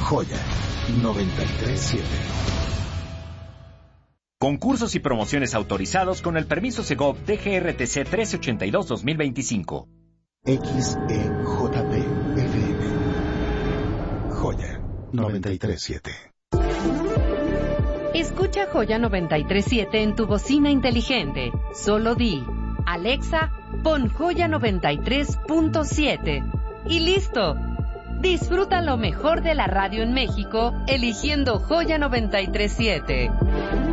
Joya 93.7. Concursos y promociones autorizados con el permiso Segov DGRTC 1382-2025. XEJP FM. Joya 93.7. Escucha Joya 93.7 en tu bocina inteligente. Solo di, Alexa, pon Joya 93.7. Y listo. Disfruta lo mejor de la radio en México eligiendo Joya 93.7.